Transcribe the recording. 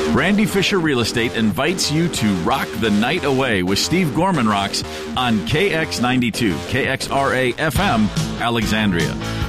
Randy Fisher Real Estate invites you to rock the night away with Steve Gorman Rocks on KX92, KXRA FM, Alexandria.